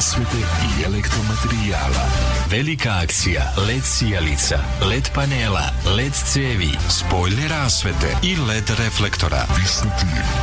rasvete i elektromaterijala. Velika akcija LED sijalica, LED panela, LED cevi, spoljne rasvete i LED reflektora. Visoki